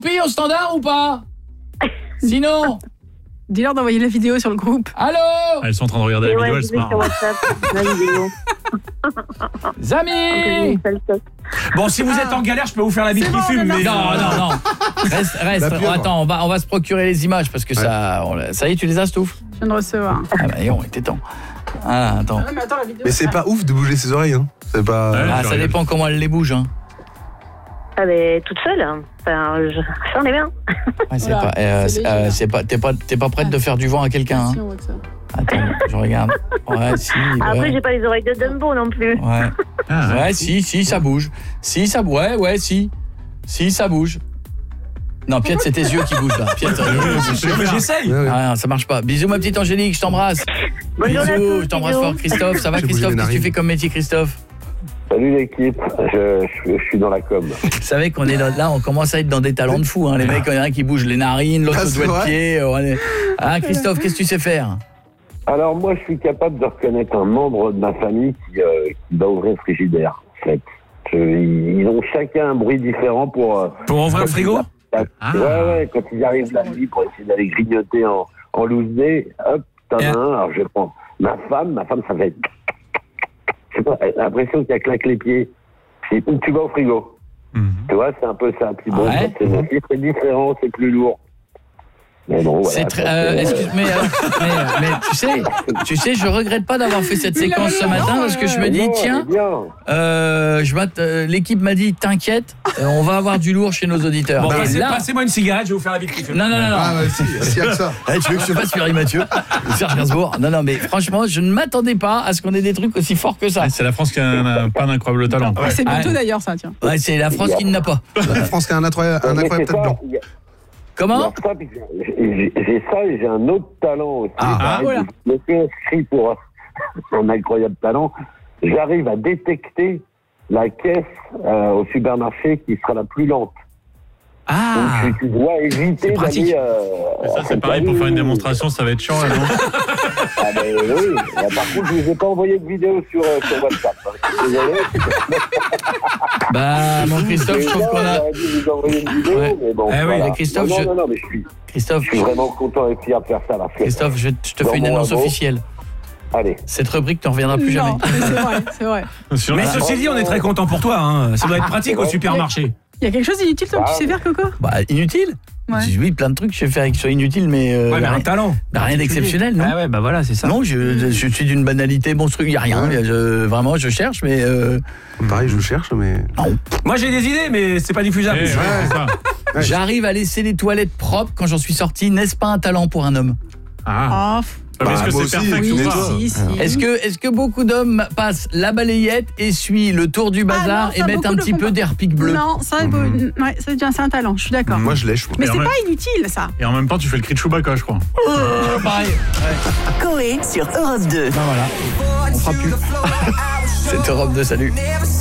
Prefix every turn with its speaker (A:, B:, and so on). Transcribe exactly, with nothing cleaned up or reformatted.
A: Puis au standard ou pas? Sinon...
B: Dis-leur d'envoyer la vidéo sur le groupe.
A: Allô?
C: Elles sont en train de regarder
D: Et
C: la
D: ouais,
C: vidéo, elles
D: je
C: se
D: vais
C: marrent.
D: sur WhatsApp, la vidéo.
A: Zami!
E: Bon, si vous êtes en galère, je peux vous faire la bite qui fume. mais...
A: Non, non, non. Reste, reste.
F: La pieuvre.
A: Attends, on va, on va se procurer les images parce que
F: Ouais.
A: ça... on l'a- ça y est, tu les as, Stouff?
B: Je viens de recevoir.
A: Ah bah, on était temps. Ah, attends.
B: Non, mais attends, la vidéo.
F: Mais c'est pas ouf de bouger ses oreilles, hein. C'est pas...
C: Ouais.
A: Ah,
C: je
A: ça
C: regarde.
A: dépend comment elle les bouge, hein.
D: Ah ben, toute seule. hein. Enfin, je... j'en ai bien.
A: Ouais, c'est
B: Voilà,
A: pas... euh,
B: c'est
A: c'est euh,
B: léger.
A: c'est pas... T'es pas, t'es pas prête de faire du vent à quelqu'un, hein?
B: Si, on voit que ça.
A: Attends, je regarde. Ouais, si,
D: Après,
A: ouais.
D: j'ai pas les oreilles de Dumbo non plus.
A: Ouais.
C: Ah,
A: Ouais, si, si, ça bouge. Si, ça bouge. Ouais, ouais, si. Si, ça bouge. Non, Piette, c'est tes yeux qui bougent, là. Piette,
E: Mais J'essaye.
F: Ouais, ouais.
A: ah, ça marche pas. Bisous, ma petite Angélique, je t'embrasse.
D: Bonne journée à
A: Bisous,
D: tous,
A: je t'embrasse
D: bisous.
A: fort. Christophe, ça va,
F: J'ai bougé
A: Christophe?
F: les
A: Qu'est-ce que tu
F: narines.
A: fais comme métier, Christophe?
G: Salut l'équipe, je, je, je suis dans la com.
A: Vous savez qu'on est dans- là, on commence à être dans des talents de fou, hein. Les mecs, il y en a un qui bouge les narines, l'autre
F: Ah,
A: le
F: c'est
A: doigt de
F: vrai
A: pied. euh, on est- Ah, Christophe, qu'est-ce que tu sais faire?
G: Alors moi je suis capable de reconnaître un membre de ma famille qui, euh, qui va ouvrir le frigidaire en fait. Je- ils ont chacun un bruit différent pour... euh,
E: Pour ouvrir le frigo?
C: Ah.
G: Ouais ouais, quand ils arrivent la nuit pour essayer d'aller grignoter en, en loose day, hop, t'en as
E: Et-
G: un, alors je prends ma femme, ma femme ça fait... Je sais pas, elle a l'impression qu'elle claque les pieds. C'est où tu vas au frigo.
C: Mhm.
G: Tu vois, c'est un peu ça. Puis bon,
A: Ouais.
G: quand c'est mon fils, c'est différent, c'est plus lourd. Mais bon, voilà.
A: C'est très,
G: ça,
A: euh,
G: c'est-
A: excuse, mais, euh, mais, mais tu sais, tu sais, je regrette pas d'avoir fait cette séquence ce matin parce que je me dis
G: Non,
A: tiens,
G: elle est bien.
A: euh, je m'att- euh, l'équipe m'a dit t'inquiète, euh, on va avoir du lourd chez nos auditeurs.
E: Bon,
A: Et
E: passez-
A: là-
E: passez-moi une cigarette, je vais vous faire la bite qui fume.
A: non non non non.
F: Ah ouais, si, s'il y a que ça.
A: Eh, tu veux que je fasse Pierre Mathieu, Serge Gainsbourg? Non non, mais franchement, je ne m'attendais pas à ce qu'on ait des trucs aussi forts que ça.
C: Ah, c'est la France qui a un, pas d'incroyable talent.
B: Ah, c'est bientôt
A: Ouais.
B: d'ailleurs ça, tiens.
A: Ouais, c'est la France qui n'a pas.
F: La France qui a un incroyable, un
G: Mais
F: incroyable
G: c'est
F: tête
G: ça,
F: blanc.
G: il y a- il y
A: Comment?
G: a ça, puis j'ai- J'ai j'ai ça et j'ai un autre talent aussi.
A: Ah,
G: Pareil,
B: voilà.
G: Je me suis inscrit pour un incroyable talent. J'arrive à détecter la caisse euh, au supermarché qui sera la plus lente.
A: Ah.
G: Donc tu, tu dois éviter
E: C'est pratique.
G: d'aller... Euh,
C: Mais ça, c'est pareil, pour faire une démonstration, ça va être chiant, là, non?
G: Ah ben oui, Là, par contre, je ne vous ai pas envoyé de vidéo sur, euh, sur WhatsApp. Je suis désolé.
A: Bah mon Christophe, je trouve qu'on a
G: J'aurais dû vous envoyer une vidéo,
A: Ouais.
G: mais bon,
E: Eh oui,
G: voilà.
A: mais Christophe,
G: non,
A: je-
G: non, non, non, mais je suis,
A: Christophe,
G: je suis vraiment content et fier de faire ça. Là.
A: Christophe, je, je te
G: Dans
A: fais une
G: mon
A: annonce
G: labo.
A: officielle.
G: Allez.
A: Cette rubrique ne reviendra plus jamais.
B: Non, mais c'est vrai, c'est vrai.
C: Sinon,
E: Mais
C: ah,
E: ceci dit, on est très content pour toi. Hein. Ça doit être pratique au supermarché.
B: Il y a quelque chose d'inutile toi que tu sais faire, Coco?
A: Bah inutile.
B: Ouais.
A: Oui, plein de trucs que je vais faire qui soient inutiles, mais, euh,
E: Ouais, mais
A: rien,
E: un talent.
A: bah, rien d'exceptionnel, non?
E: Ah ouais, bah voilà, c'est ça.
A: Non, je, je suis d'une banalité monstrueuse, il n'y a rien. Je- vraiment, je cherche, mais... euh,
F: Pareil, je le cherche, mais...
E: Moi j'ai des idées, mais c'est pas diffusable.
C: eh, ouais, c'est ça.
F: Ouais.
A: J'arrive à laisser les toilettes propres quand j'en suis sorti. N'est-ce pas un talent pour un homme?
C: Ah.
B: Oh,
C: Mais est-ce
F: Bah,
C: que
F: moi
C: c'est
F: aussi,
C: perfect
F: oui,
C: ou
F: mais
C: pas?
F: toi.
B: si, si.
A: Est-ce que, est-ce que beaucoup d'hommes passent la balayette, essuient le tour du bazar
B: Ah non,
A: et
B: ça,
A: mettent
B: beaucoup
A: un
B: le
A: petit
B: font
A: peu
B: pas.
A: d'Airpic bleu?
B: Non, ça,
F: Mhm.
B: ouais, c'est bien, c'est un talent, je suis d'accord.
F: Moi, je lèche, moi.
B: Mais
C: Et
B: c'est
C: en
B: pas inutile, ça.
C: Et en même temps, tu fais le cri de Chewbacca, je crois.
A: Euh, pareil. Ouais.
H: Coé sur Europe deux.
A: Ben voilà, on fera plus. Cette Europe de salut.